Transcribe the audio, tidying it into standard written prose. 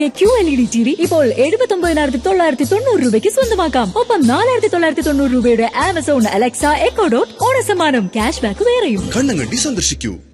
QLED TV ഇപ്പോൾ 79,990 രൂപയ്ക്ക് സ്വന്തമാക്കാം. ഒപ്പം 4,990 രൂപയുടെ Amazon Alexa echo dot ഓണസമ്മാനം cash back വേറെയും. കണ്ണങ്കണ്ടി സന്ദർശിക്കൂ.